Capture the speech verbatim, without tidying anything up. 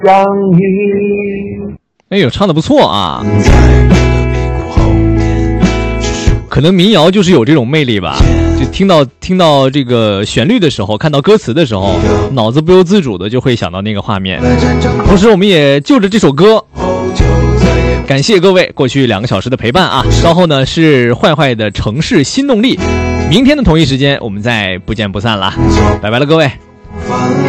相遇。 哎呦，唱得不错啊！可能民谣就是有这种魅力吧，就听到听到这个旋律的时候，看到歌词的时候，脑子不由自主的就会想到那个画面。同时我们也就着这首歌感谢各位过去两个小时的陪伴啊！稍后呢是坏坏的城市新动力，明天的同一时间我们再不见不散啦，拜拜了各位。